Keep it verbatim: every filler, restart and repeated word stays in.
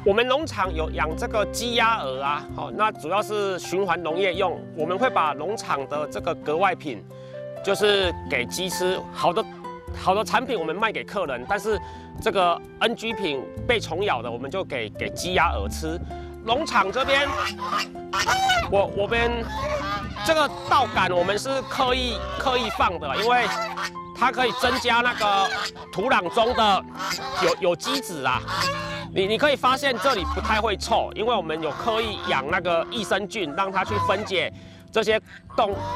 我们农场有养这个鸡鸭鹅啊，好，那主要是循环农业用。我们会把农场的这个格外品，就是给鸡吃。好的好的产品我们卖给客人，但是这个 N G 品被虫咬的，我们就给给鸡鸭鹅吃。农场这边，我我们这个稻杆我们是刻意刻意放的，因为它可以增加那个土壤中的有有机质啊。你你可以发现这里不太会臭，因为我们有刻意养那个益生菌，让它去分解这些动